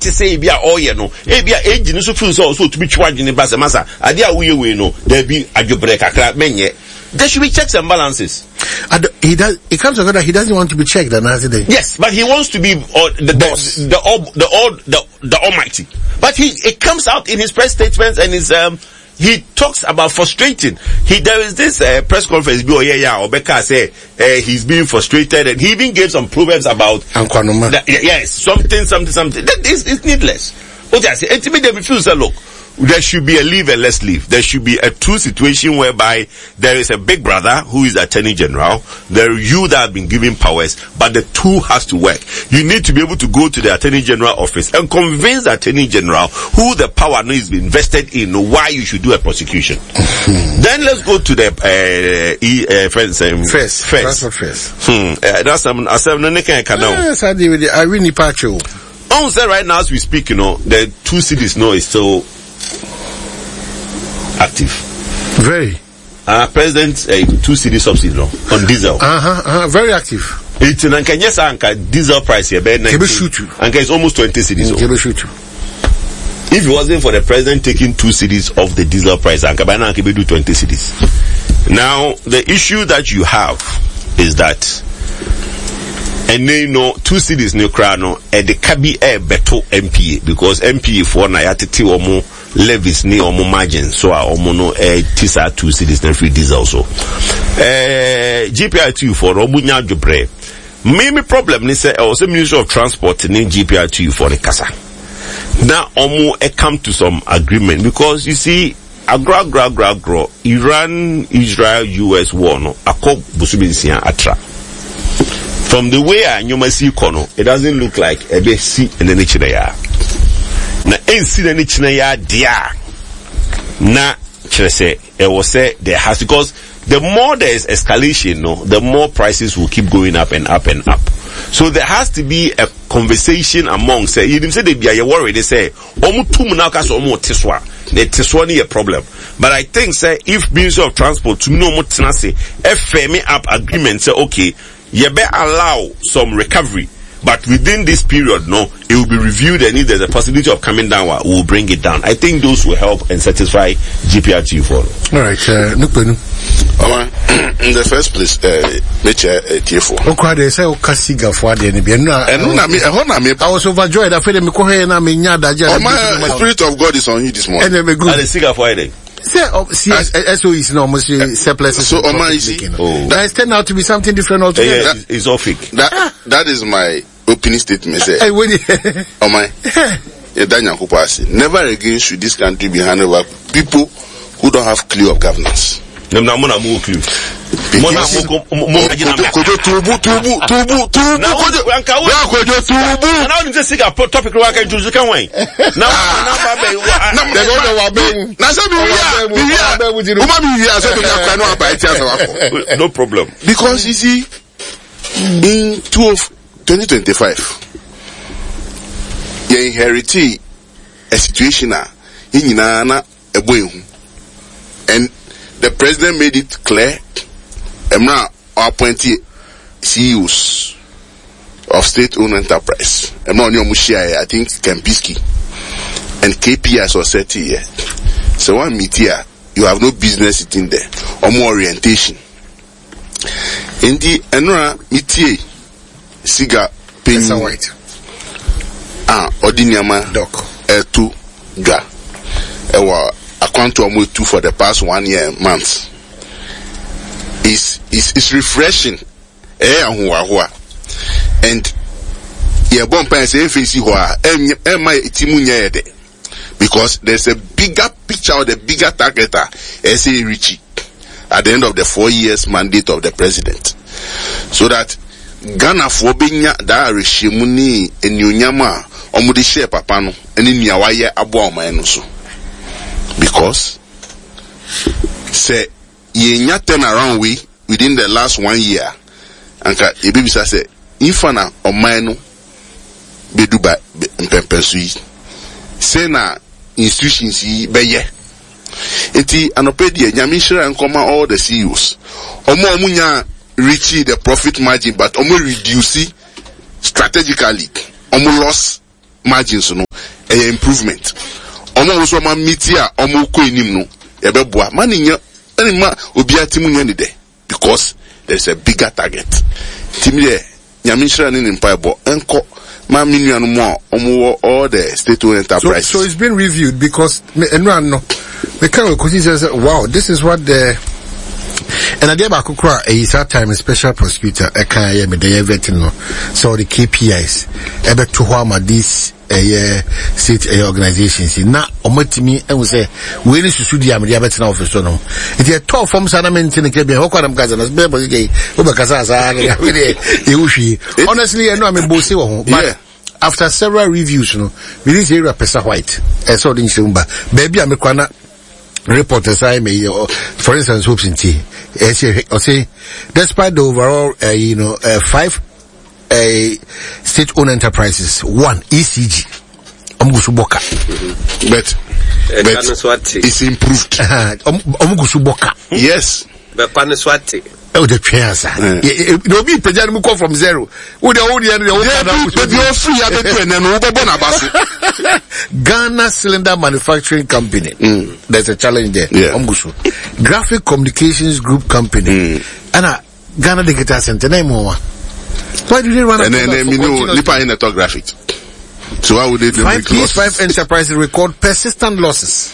to say be all you know e age no so feel so to be charged in basa masa ade a we know there be adwobre kakra menye. There should be checks and balances. It comes together. He doesn't want to be checked, and yes, but he wants to be the almighty. But it comes out in his press statements and his he talks about frustrating. There is this press conference. Obeka say he's being frustrated, and he even gave some proverbs about yes, something. That is needless. What I say, it made them feel look. There should be a live and let's live. There should be a true situation whereby there is a big brother who is the Attorney General. There are you that have been given powers, but the two has to work. You need to be able to go to the Attorney General office and convince the Attorney General who the power is invested in, why you should do a prosecution. Then let's go to the first. That's yes, I really patrol. Right now as we speak, the 2 cities is still active. Very. President 2 city subsidy on diesel. Very active. It's an anka diesel price here. It's almost 20 cities. If it wasn't for the president taking 2 cities off the diesel price, anka by now do 20 cities. Now the issue that you have is that. And then 2 cities no crano the kabi beto MPA because MPA for na yatete omo levies ni omo margin so omo no tisa 2 cities na free diesel so GPR2 for omo nya dwobre me problem ni say also Ministry of Transport ni GPR2 for the kasa now omo come to some agreement because you see agro Iran Israel US war no akọ busubinsia atra. From the way you must see kono, it doesn't look like a bit see in the nature ya. Na see the nature ya dia. Na say it was say there has because the more there is escalation, the more prices will keep going up and up and up. So there has to be a conversation among say you didn't say they be worried they say omutum na ka so omu teswa. The teswa ni a problem. But I think say if Ministry of Transport to no mutna say FME up agreement say okay you better allow some recovery, but within this period, it will be reviewed, and if there's a possibility of coming down, we'll bring it down. I think those will help and satisfy GPRT for. All right, Nukpenu. In the first place, TF4. Okay, they say Okasiga for the I was overjoyed. I feel my Spirit of God is on you this morning. And the cigar for SO is almost surplus. So, that is turned out to be something different altogether. It's all fake. That is my opening statement. Never again should this country be handed over people who don't have clue of governance. Now, more clue. No problem. Because you see, in 2025, you inherited a situation and the president made it clear. Emra appointed CEOs of state-owned enterprise. Emra Onyomushia, I think Kempiski and KPIs was set here. So one meet here, you have no business sitting there or more orientation. In the Enra meet Siga Penny White. Odiniama Doc. Etu Ga. Ewa account to almost 2 for the past 1 year months. It's refreshing. And yeah, because there's a bigger picture of the bigger target S.A. Richie at the end of the 4 years mandate of the president. So that Ghana for being that regime in Yunyama omudi share papano and in Yawaye Abuwa Maenoso. Because say ye turn around within the last 1 year and Ibibisa say infana or mine be do by mpempensui say na institutions beye eti anopedia nyamishira and come all the CEOs omo munya reach the profit margin but omo reduce strategically omo loss margins no a improvement. Also ma media omo ko enim no e be boa ma ninya enima obi atimu nya ni de because there's a bigger target. Timi de nyamishra ni mpa bo enko ma minu anu mo omo all the state-owned enterprises. So it's been reviewed because everyone know we can say wow, this is what the and I back is that time a special prosecutor a can me the vetting no so the KPIs ebe to hama this state organizations na omatimi and we say we need to sue the media better office no it is tough from sana maintain ke be hokwa mkaza na be boy dey obakasa sa honestly I know I'm bossy but after several reviews no we need area pesa white so the nshumba baby amekwana reporters I may for instance hopes in tea say despite the overall 5 state-owned enterprises, 1 ECG Omugusuboka but it's improved Omugusuboka yes but Paniswati oh the chairs no be president mu come from zero who the old year Ghana Cylinder Manufacturing Company there's a challenge there Omugusu Graphic Communications Group Company and Ghana Digital Center name one. Why do they run and then Lipa in the graphic? So how would they do 5 enterprises record persistent losses?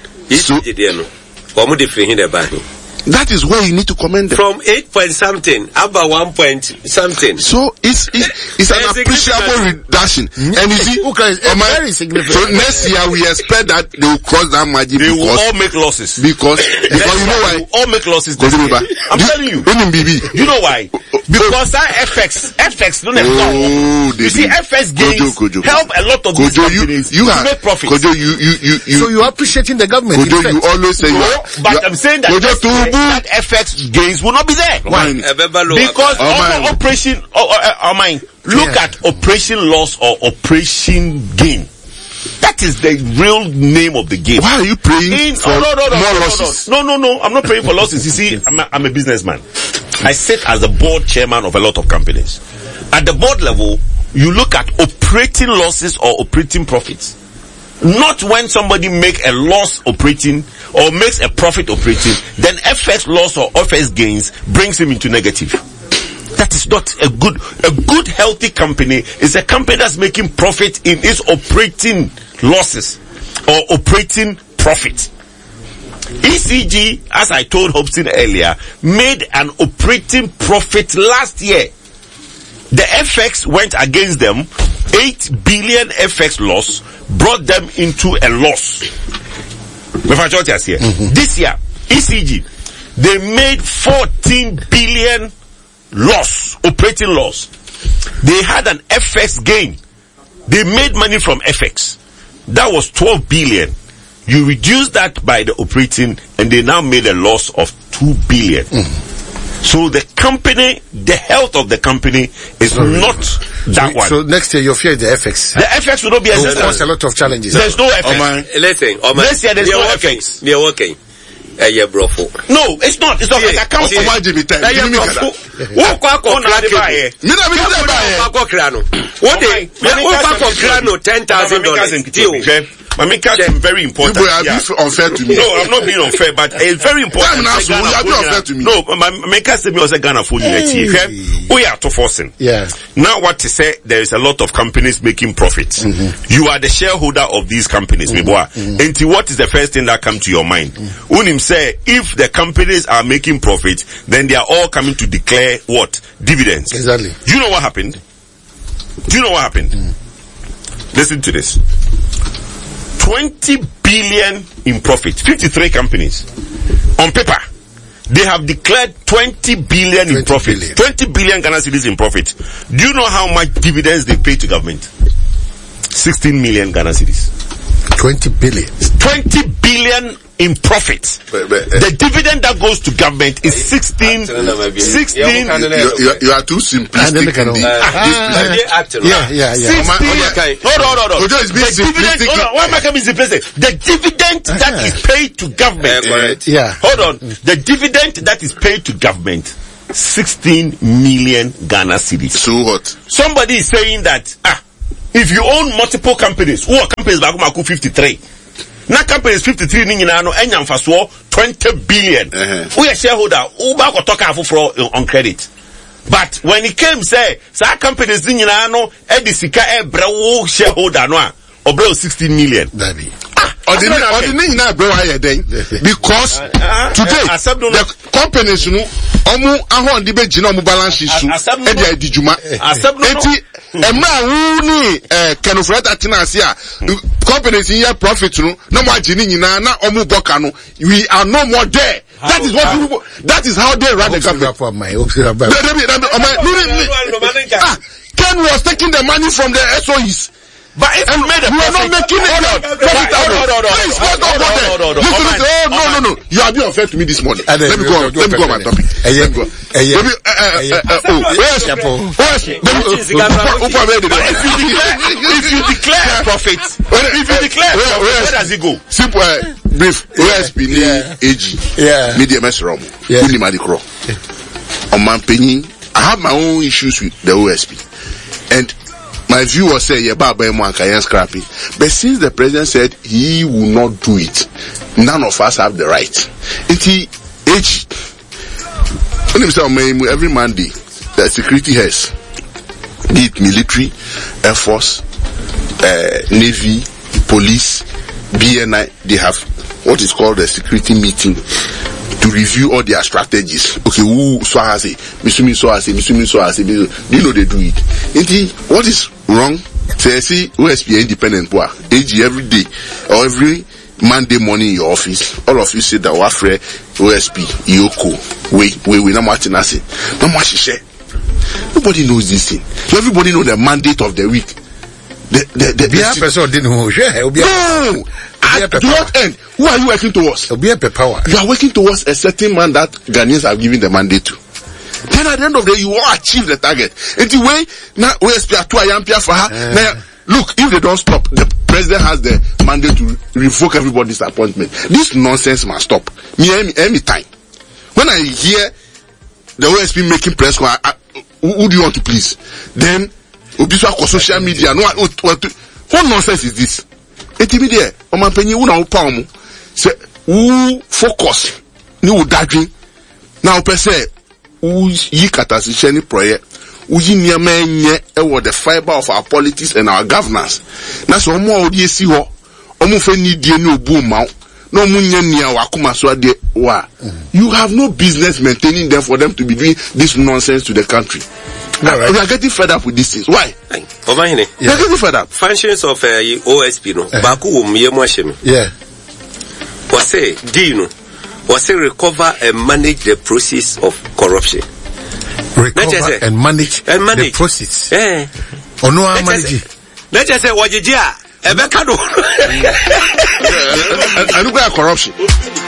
That is where you need to commend them. From 8 point something, about 1 point something. So it's an appreciable reduction. And you see, very significant. So next year we expect that they will cross that margin. They will all make losses. Because you know why? They will all make losses this year. I'm telling you. You know why? Because that FX don't have you see, FX gains help a lot of these companies to make profits. So you're appreciating the government. You always say but I'm saying that that FX gains will not be there. Why? Because operation, look at operation loss or operation gain. That is the real name of the game. Why are you praying for more losses? No, I'm not praying for losses. You see, I'm a businessman. I sit as a board chairman of a lot of companies. At the board level, you look at operating losses or operating profits. Not when somebody make a loss operating or makes a profit operating, then FX loss or FX gains brings him into negative. That is not a good healthy company is a company that's making profit in its operating losses or operating profit. ECG, as I told Hobson earlier, made an operating profit last year. The FX went against them. 8 billion FX loss brought them into a loss. This year, ECG, they made 14 billion loss, operating loss. They had an FX gain. They made money from FX. That was 12 billion. You reduce that by the operating and they now made a loss of 2 billion. So the company, the health of the company is not that one. So next year your fear is the FX. The FX will not be as cause a lot of challenges. There's no FX. Listen, next year there's no FX. They're working. No, it's not. It's not like a company. $10,000. Mamika is very important. You are being unfair to me. No, I'm not being unfair, but it's very important. You are being unfair to me. No, Mamika said me was a Ghana for unity. We are to forcing. Yeah. Now what to say, there is a lot of companies making profits. You are the shareholder of these companies, And what is the first thing that comes to your mind? Unim say, if the companies are making profits, then they are all coming to declare what? Dividends. Exactly. Do you know what happened? Listen to this. 20 billion in profit. 53 companies. On paper, they have declared 20 billion in profit. 20 billion Ghana cedis in profit. Do you know how much dividends they pay to government? 16 million Ghana cedis. 20 billion. 20 billion in profit. The dividend that goes to government is 16. You are too simplistic. The dividend that is paid to government. The dividend that is paid to government, 16 million Ghana cedis. So what? Somebody is saying that, if you own multiple companies, who are companies back 53. Now companies 53 ni nyina no enya mfaso 20 billion. We are shareholder, who back talk for on credit. But when it came say companies ni nyina no e sika e brewo shareholder no a obro 16 million. Baby. Or the name bro higher then because today the companies no omu ahon di be gina omu balance sheet so e dia di juma enti emra wu ni kenofret atinase a companies in your profit no no mo agini nyina na omu boka no we are no more there. That is what people, that is how they run the company. Ken was taking the money from the SOEs. But if you made a profit, we are not making it. No. You are being unfair to me this morning. Let me go on my topic. If you declare profit, where does it go? Simple, brief. OSP ni AG. Media mesrom. Uni madikro. On my opinion, I have my own issues with the OSP, and my view was say scrappy. But since the president said he will not do it, none of us have the right. Every Monday, the security has, be it military, Air Force, Navy, police, BNI, they have what is called a security meeting to review all their strategies. Okay, who so has it? Misumi so has it. Do you know they do it? What is wrong? Say, OSP independent poor. AG every day or every Monday morning in your office, all of you say that Wafre, OSP, Yoko, we no much nasi. No much share. Nobody knows this thing. So everybody know the mandate of the week. The person didn't know. No! To what end? Who are you working towards? Power. You are working towards a certain man that Ghanaians have given the mandate to. Then at the end of the day, you will achieve the target. And the way now OSP are too ayampia for her. Now, look, if they don't stop, the president has the mandate to revoke everybody's appointment. This nonsense must stop. Anytime. When I hear the OSP making press conference, who do you want to please? Then Obiswa social media. No, what nonsense is this? Etimide, omanpenyi una upa omu. Say, who focus? Ni udadwin. Now, per se, who yi katasisheni proye. Who yi nyamenye ewo the fiber of our politics and our governance. Na so omu odi esi ho. Omu fe ni die ni obu ma. No omu nye ni wakuma so de wa. You have no business maintaining them for them to be doing this nonsense to the country. We are getting fed up with these things. Why? We are getting fed up. Functions of OSP no. Baku umyemwashemi. Yeah. Was say recover and manage the process of corruption. Recover and manage the process. Ono manage. Let's just say wajijia. Ebeka do. I look at corruption.